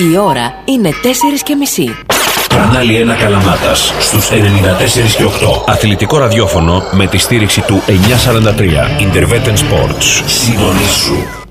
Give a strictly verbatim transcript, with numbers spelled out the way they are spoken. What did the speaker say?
Η ώρα είναι τέσσερις και μισή. Κανάλι ένα Καλαμάτας στους ενενήντα τέσσερα και οκτώ. Αθλητικό ραδιόφωνο με τη στήριξη του εννιακόσια σαράντα τρία. Intervetten Sports. Συντονίσου.